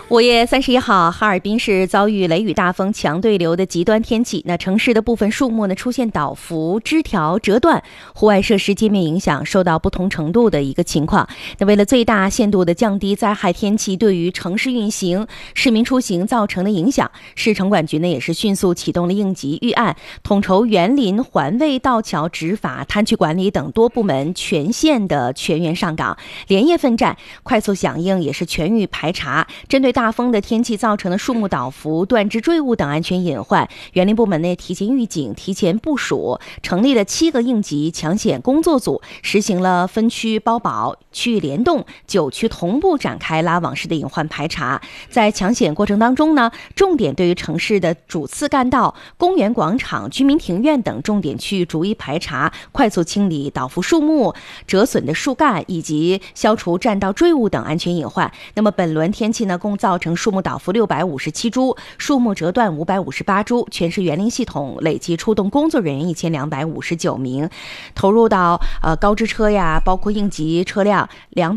5月31号，哈尔滨市遭遇雷雨大风强对流的极端天气，城市的部分树木出现倒伏、枝条折断，户外设施界面影响受到不同程度的一个情况。为了最大限度的降低灾害天气对于城市运行、市民出行造成的影响，市城管局也是迅速启动了应急预案，统筹园林、环卫、道桥、执法、滩区管理等多部门全线的全员上岗，连夜奋战，快速响应，也是全域排查。针对大风的天气造成的树木倒伏、断枝坠物等安全隐患，园林部门提前预警、提前部署，成立了7个应急抢险工作组，实行了分区包保、区域联动、9区同步展开拉网式的隐患排查。在抢险过程当中重点对于城市的主次干道、公园广场、居民庭院等重点区域逐一排查，快速清理倒伏树木、折损的树干以及消除占道坠物等安全隐患。本轮天气共造成树木倒伏657株，树木折断558株，全市园林系统累计出动工作人员1259名，投入到高支车包括应急车辆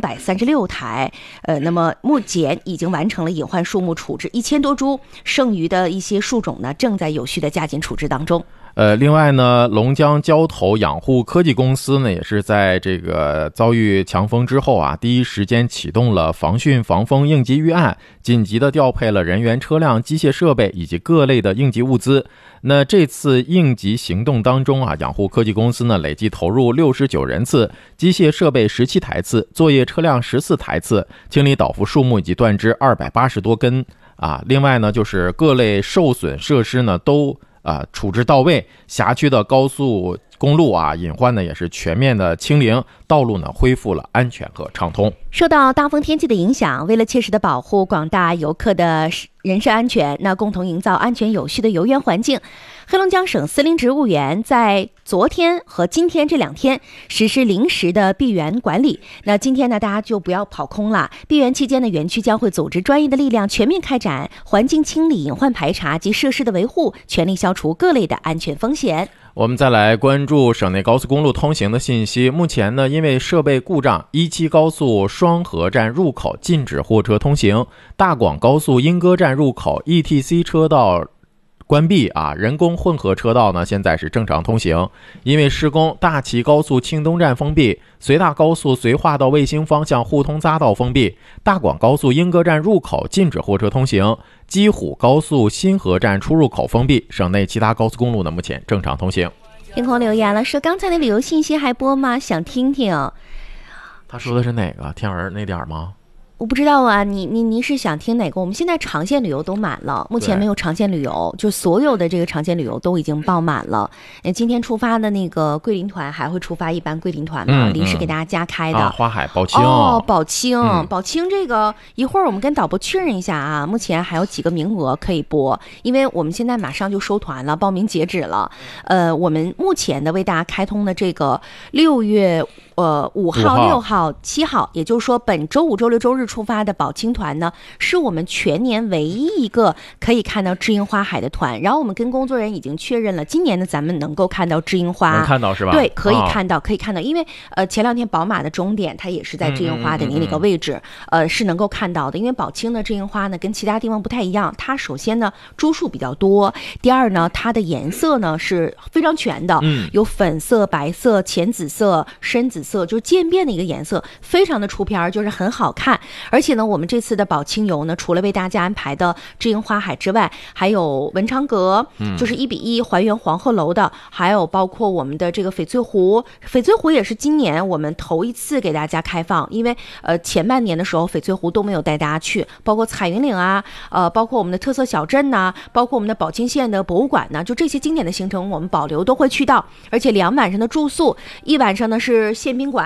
236台。目前已经完成了隐患树木处置1000多株，剩余的一些树种正在有序的加紧处置当中。 另外呢，龙江交投养护科技公司也是在这个遭遇强风之后第一时间启动了防汛防风应急预案，紧急的调配了人员、车辆、机械设备以及各类的应急物资。那这次应急行动当中养护科技公司累计投入69人次，机械设备17台次，作业车辆14台次，清理倒伏树木以及断枝280多根另外呢，就是各类受损设施都处置到位，辖区的高速公路隐患也是全面的清零，道路恢复了安全和畅通。 受到大风天气的影响，为了切实的保护广大游客的人身安全，共同营造安全有序的游园环境，黑龙江省司令职务员在昨天和今天这2天实施临时的闭园管理。今天大家就不要跑空了，闭园期间园区将会组织专业的力量全面开展环境清理、隐患排查及设施的维护，全力消除各类的安全风险。 我们再来关注省内高速公路通行的信息。目前呢，因为设备故障，17高速双河站入口禁止货车通行，大广高速莺歌站入口 ETC 车道关闭人工混合车道呢现在是正常通行。因为施工，大齐高速庆东站封闭，绥大高速绥化到卫星方向互通匝道封闭，大广高速莺歌站入口禁止货车通行，鸡虎高速新河站出入口封闭。省内其他高速公路呢目前正常通行。 天空留言了，说刚才的旅游信息还播吗？想听听。 他说的是哪个？天儿那点吗？ 我不知道啊，你是想听哪个？我们现在长线旅游都满了，目前没有长线旅游，就所有的这个长线旅游都已经爆满了。今天出发的那个桂林团还会出发一班桂林团嘛，临时给大家加开的。 花海宝清宝清这个一会儿我们跟导播确认一下目前还有几个名额可以播，因为我们现在马上就收团了，报名截止了。我们目前的为大家开通的这个6月5号、6号、7号，也就是说本周5、周6、周日出发的宝清团呢，是我们全年唯一一个可以看到知音花海的团。然后我们跟工作人员已经确认了，今年的咱们能够看到知音花， 能看到是吧？ 对，可以看到，可以看到。因为前2天宝马的终点它也是在知音花的那个位置，是能够看到的。因为宝清的知音花呢跟其他地方不太一样，它首先呢株数比较多，第二呢它的颜色呢是非常全的，有粉色、白色、浅紫色、深紫色，就是渐变的一个颜色，非常的出片，就是很好看。而且呢，我们这次的宝清游呢，除了为大家安排的知音花海之外，还有文昌阁，就是1:1还原黄鹤楼的，还有包括我们的这个翡翠湖。翡翠湖也是今年我们头一次给大家开放，因为前半年的时候翡翠湖都没有带大家去，包括彩云岭包括我们的特色小镇包括我们的宝清县的博物馆就这些经典的行程我们保留都会去到。而且2晚上的住宿，1晚上呢是宪宾馆